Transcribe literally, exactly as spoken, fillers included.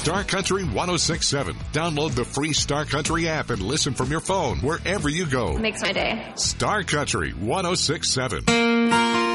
Star Country one oh six point seven. Download the free Star Country app and listen from your phone wherever you go. Makes my day. Star Country one oh six point seven.